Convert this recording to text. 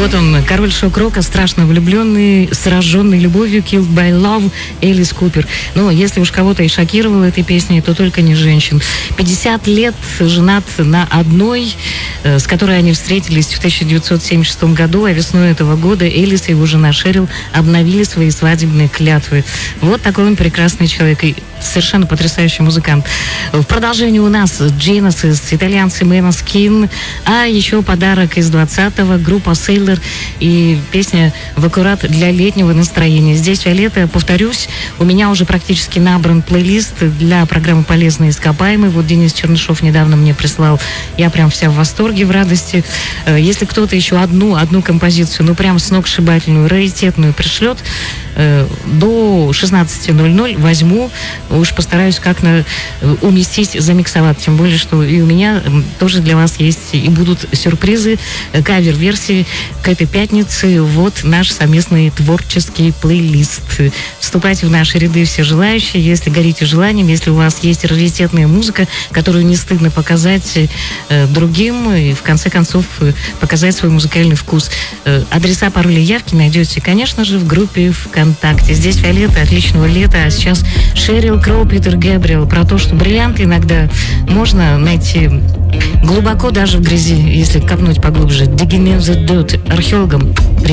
Вот он, король шок-рока, страшно влюбленный, сраженный любовью, Killed by Love, Элис Купер. Но если уж кого-то и шокировала этой песней, то только не женщин. 50 лет женат на одной, с которой они встретились в 1976 году, а весной этого года Элис и его жена Шерил обновили свои свадебные клятвы. Вот такой он прекрасный человек и совершенно потрясающий музыкант. В продолжении у нас Genesis, итальянцы Måneskin, а еще подарок из 20-го, группа Sailor и песня в аккурат для летнего настроения. Здесь лето, повторюсь, у меня уже практически набран плейлист для программы «Полезные ископаемые». Вот Денис Чернышов недавно мне прислал. Я прям вся в восторге, в радости. Если кто-то еще одну композицию, ну прям сногсшибательную, раритетную пришлет, до 16:00 возьму, уж постараюсь как-то уместить, замиксовать. Тем более, что и у меня тоже для вас есть и будут сюрпризы, кавер-версии к этой пятнице. Вот наш совместный творческий плейлист. Вступайте в наши ряды все желающие, если горите желанием, если у вас есть раритетная музыка, которую не стыдно показать другим и, в конце концов, показать свой музыкальный вкус. Адреса, пароли, явки найдете, конечно же, в группе ВКонтакте. Здесь Виолетта, отличного лета, а сейчас Шерил Кроу, Питер Гэбриэл, про то, что бриллианты иногда можно найти глубоко даже в грязи, если копнуть поглубже. Digging in the dirt, археологам.